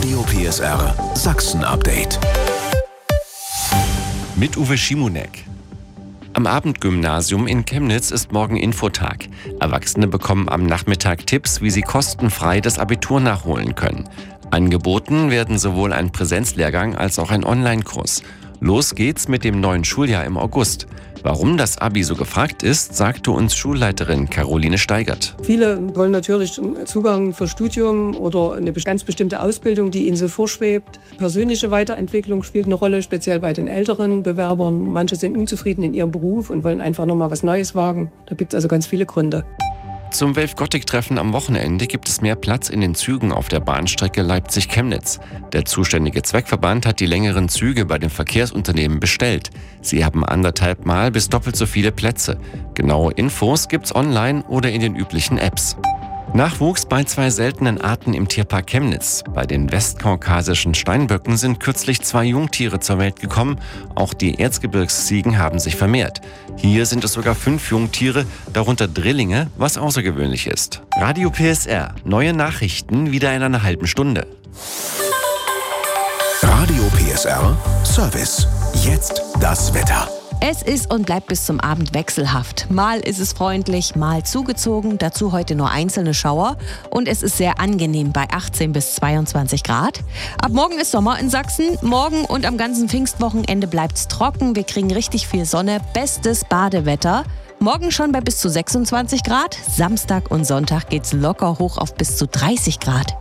Radio PSR Sachsen-Update. Mit Uwe Schimonek. Am Abendgymnasium in Chemnitz ist morgen Infotag. Erwachsene bekommen am Nachmittag Tipps, wie sie kostenfrei das Abitur nachholen können. Angeboten werden sowohl ein Präsenzlehrgang als auch ein Online-Kurs. Los geht's mit dem neuen Schuljahr im August. Warum das Abi so gefragt ist, sagte uns Schulleiterin Caroline Steigert. Viele wollen natürlich Zugang für Studium oder eine ganz bestimmte Ausbildung, die ihnen so vorschwebt. Persönliche Weiterentwicklung spielt eine Rolle, speziell bei den älteren Bewerbern. Manche sind unzufrieden in ihrem Beruf und wollen einfach nochmal was Neues wagen. Da gibt es also ganz viele Gründe. Zum Wölf-Gottig-Treffen am Wochenende gibt es mehr Platz in den Zügen auf der Bahnstrecke Leipzig-Chemnitz. Der zuständige Zweckverband hat die längeren Züge bei den Verkehrsunternehmen bestellt. Sie haben 1,5 Mal bis doppelt so viele Plätze. Genaue Infos gibt's online oder in den üblichen Apps. Nachwuchs bei 2 seltenen Arten im Tierpark Chemnitz. Bei den westkaukasischen Steinböcken sind kürzlich 2 Jungtiere zur Welt gekommen. Auch die Erzgebirgsziegen haben sich vermehrt. Hier sind es sogar 5 Jungtiere, darunter Drillinge, was außergewöhnlich ist. Radio PSR. Neue Nachrichten wieder in einer halben Stunde. Radio PSR Service. Jetzt das Wetter. Es ist und bleibt bis zum Abend wechselhaft. Mal ist es freundlich, mal zugezogen, dazu heute nur einzelne Schauer und es ist sehr angenehm bei 18 bis 22 Grad. Ab morgen ist Sommer in Sachsen. Morgen und am ganzen Pfingstwochenende bleibt es trocken. Wir kriegen richtig viel Sonne, bestes Badewetter. Morgen schon bei bis zu 26 Grad. Samstag und Sonntag geht's locker hoch auf bis zu 30 Grad.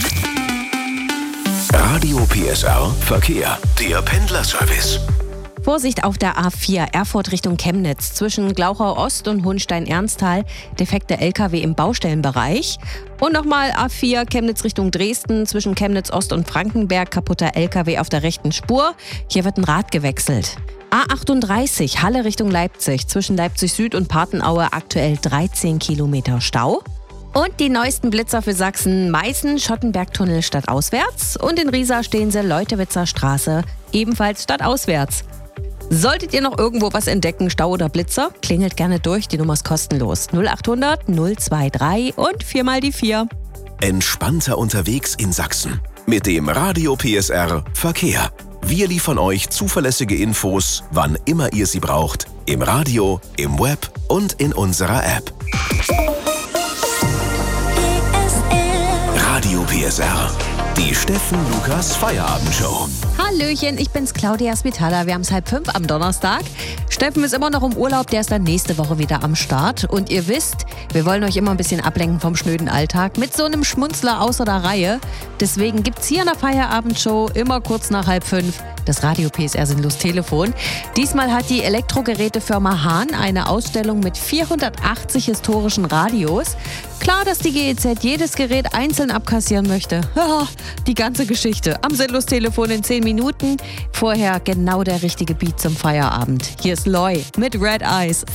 Radio PSR Verkehr. Der Pendlerservice. Vorsicht auf der A4 Erfurt Richtung Chemnitz zwischen Glauchau Ost und Hohenstein-Ernsthal. Defekte LKW im Baustellenbereich. Und nochmal A4 Chemnitz Richtung Dresden zwischen Chemnitz Ost und Frankenberg. Kaputter LKW auf der rechten Spur. Hier wird ein Rad gewechselt. A38 Halle Richtung Leipzig zwischen Leipzig Süd und Partenaue aktuell 13 Kilometer Stau. Und die neuesten Blitzer für Sachsen: Meißen, Schottenbergtunnel stadtauswärts und in Riesa stehen sie Leutewitzer Straße, ebenfalls stadtauswärts. Solltet ihr noch irgendwo was entdecken, Stau oder Blitzer, klingelt gerne durch, die Nummer ist kostenlos. 0800 023 und 4 mal die 4. Entspannter unterwegs in Sachsen. Mit dem Radio PSR Verkehr. Wir liefern euch zuverlässige Infos, wann immer ihr sie braucht. Im Radio, im Web und in unserer App. Radio PSR. Die Steffen Lukas Feierabendshow. Hallöchen, ich bin's Claudia Spitaler. Wir haben es 4:30 am Donnerstag. Steffen ist immer noch im Urlaub, der ist dann nächste Woche wieder am Start. Und ihr wisst, wir wollen euch immer ein bisschen ablenken vom schnöden Alltag mit so einem Schmunzler außer der Reihe. Deswegen gibt's hier in der Feierabendshow immer kurz nach 4:30 das Radio PSR Sinnlos Telefon. Diesmal hat die Elektrogerätefirma Hahn eine Ausstellung mit 480 historischen Radios. Klar, dass die GEZ jedes Gerät einzeln abkassieren möchte. Ja, die ganze Geschichte am Sinnlos Telefon in 10 Minuten. Vorher genau der richtige Beat zum Feierabend. Hier ist Loy mit Red Eyes.